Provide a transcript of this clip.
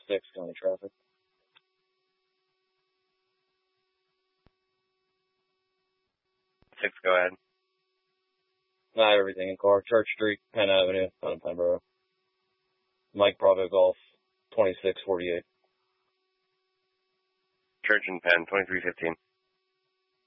6 county traffic. 6, go ahead. Not everything in car. Church Street, Penn Avenue, out of Pembroke. Mike Bravo Golf, 2648. Church and Penn, 2315.